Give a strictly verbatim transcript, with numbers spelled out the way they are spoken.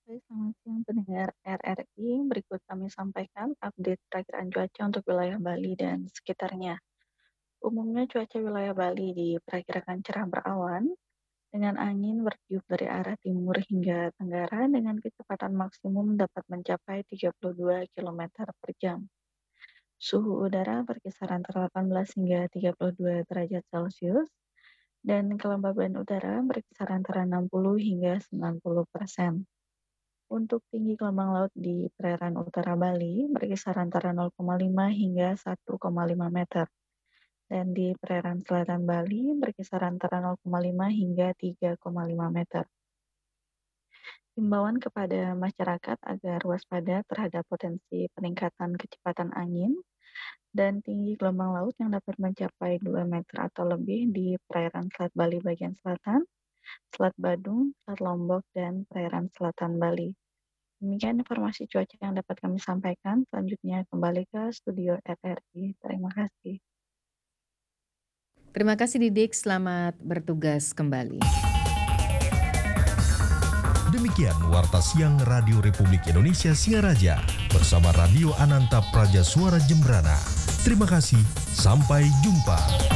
Hai, selamat siang pendengar R R I. Berikut kami sampaikan update perakiraan cuaca untuk wilayah Bali dan sekitarnya. Umumnya cuaca wilayah Bali diperkirakan cerah berawan dengan angin bertiup dari arah timur hingga tenggara dengan kecepatan maksimum dapat mencapai tiga puluh dua kilometer per jam. Suhu udara berkisar antara delapan belas hingga tiga puluh dua derajat Celcius dan kelembaban udara berkisar antara enam puluh hingga sembilan puluh persen. Untuk tinggi gelombang laut di perairan utara Bali berkisar antara nol koma lima hingga satu koma lima meter dan di perairan selatan Bali berkisar antara nol koma lima hingga tiga koma lima meter. Himbauan kepada masyarakat agar waspada terhadap potensi peningkatan kecepatan angin dan tinggi gelombang laut yang dapat mencapai dua meter atau lebih di perairan Selat Bali bagian selatan, Selat Badung, Selat Lombok, dan perairan selatan Bali. Demikian informasi cuaca yang dapat kami sampaikan. Selanjutnya kembali ke studio R R I. Terima kasih. Terima kasih Didik, selamat bertugas kembali. Demikian Warta Siang Radio Republik Indonesia Singaraja bersama Radio Ananta Praja Suara Jembrana. Terima kasih, sampai jumpa.